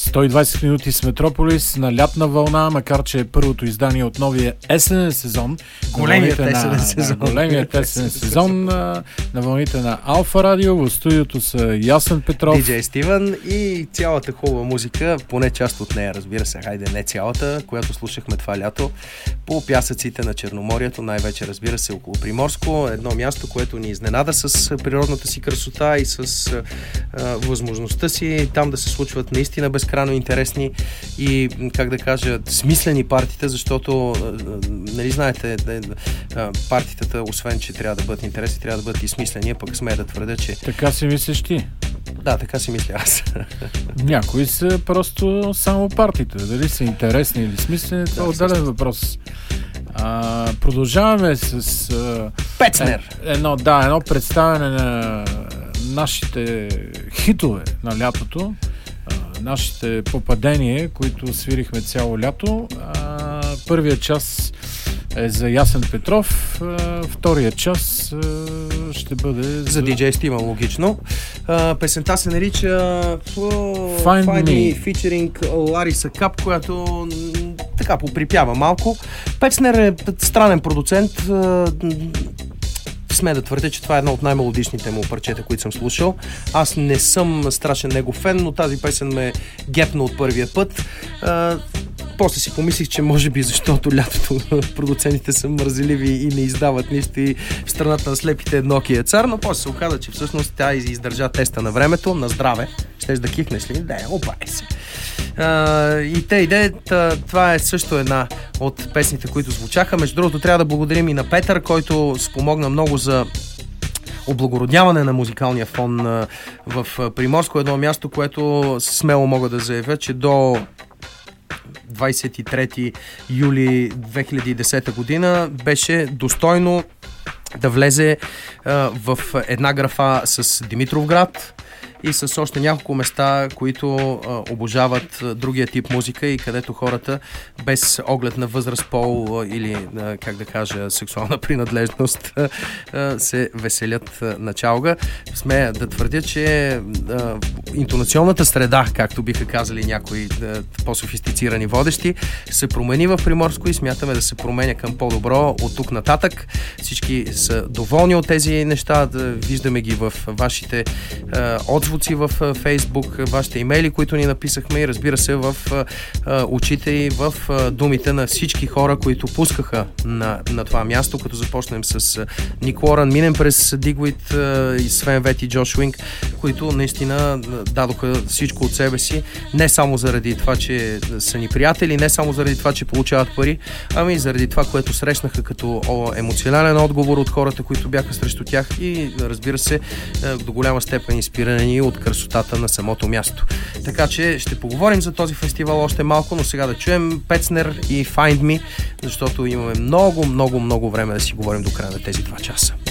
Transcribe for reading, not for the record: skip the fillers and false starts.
120 минути с Метрополис на лятна вълна, макар че е първото издание от новия есенен сезон. Големият есенен сезон на вълните на Алфа Радио. В студиото са Ясен Петров, диджей Стивън и цялата хубава музика, поне част от нея, разбира се, хайде не цялата, която слушахме това лято по пясъците на Черноморието, най-вече, разбира се, около Приморско. Едно място, което ни изненада с природната си красота и с възможността си там да се случват наистина безкрайно интересни и, как да кажа, смислени партита, защото, нали знаете, партитата, освен че трябва да бъдат интересни, трябва да бъдат и смислени, пък смея да твърдя, че... Така си мислиш ти? Да, така си мисля аз. Някои са просто само партита. Дали са интересни или смислени, това е отделен въпрос. Продължаваме с... Пецнер! Едно представяне на нашите хитове на лятото, нашите попадения, които свирихме цяло лято. Първият час е за Ясен Петров, втория час ще бъде за диджей Стивън, логично. Песента се нарича Find Me featuring Лариса Кап, която така поприпява малко. Пецнер е странен продуцент. Сме да твърдя, че това е едно от най-мелодичните му парчета, които съм слушал. Аз не съм страшен негов фен, но тази песен ме гепна от първия път. После си помислих, че може би защото лятото продуцентите са мързеливи и не издават нищо и в страната на слепите еднокия цар, но после се оказа, че всъщност тя издържа теста на времето, на здраве. Щеш да кихнеш ли? Да, обай се. И те идеята, това е също една от песните, които звучаха. Между другото, трябва да благодарим и на Петър, който спомогна много за облагородняване на музикалния фон в Приморско. Едно място, което смело мога да заявя, че до 23 юли 2010 година беше достойно да влезе в една графа с Димитровград и с още няколко места, които обожават другия тип музика и където хората без оглед на възраст, пол или, как да кажа, сексуална принадлежност се веселят на чалга. Смея да твърдя, че интонационната среда, както биха казали някои по-софистицирани водещи, се промени в Приморско и смятаме да се променя към по-добро от тук нататък. Всички са доволни от тези неща, да виждаме ги в вашите отзвуци в Фейсбук, вашите имейли, които ни написахме и разбира се в очите и в думите на всички хора, които пускаха на това място, като започнем с Ник Уорън, минем през Дигвит и Свен Вет и Джош Уинг, които наистина дадоха всичко от себе си, не само заради това, че са ни приятели, не само заради това, че получават пари, ами и заради това, което срещнаха като емоционален отговор от хората, които бяха срещу тях и разбира се до голяма степен инспирирани от красотата на самото място. Така че ще поговорим за този фестивал още малко, но сега да чуем Пецнер и Find Me, защото имаме много време да си говорим до края на тези 2 часа.